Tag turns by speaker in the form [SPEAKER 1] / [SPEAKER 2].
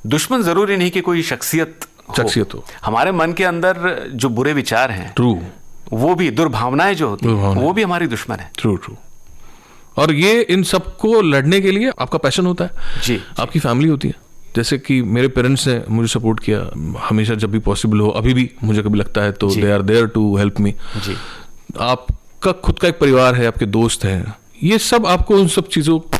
[SPEAKER 1] दुश्मन जरूरी नहीं कि कोई शख्सियत हो। हमारे मन के अंदर जो बुरे विचार हैं,
[SPEAKER 2] ट्रू,
[SPEAKER 1] वो भी दुर्भावनाएं जो होती हैं, वो भी हमारी दुश्मन है।
[SPEAKER 2] ट्रू। और ये इन सबको लड़ने के लिए आपका पैशन होता है
[SPEAKER 1] जी,
[SPEAKER 2] आपकी फैमिली होती है। जैसे कि मेरे पेरेंट्स ने मुझे सपोर्ट किया हमेशा, जब भी पॉसिबल हो, अभी भी मुझे कभी लगता है तो they are there to help me. आपका खुद का एक परिवार है, आपके दोस्त हैं, ये सब आपको उन सब चीज़ों